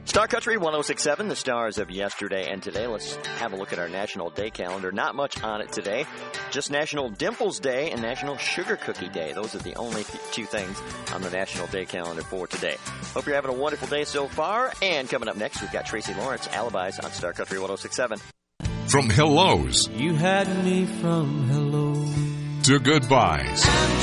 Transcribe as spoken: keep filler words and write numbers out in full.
Star Country one oh six point seven, the stars of yesterday and today. Let's have a look at our National Day calendar. Not much on it today. Just National Dimples Day and National Sugar Cookie Day. Those are the only two things on the National Day calendar for today. Hope you're having a wonderful day so far. And coming up next, we've got Tracy Lawrence, Alibis on Star Country one oh six point seven. From hellos You had me from hello to goodbyes.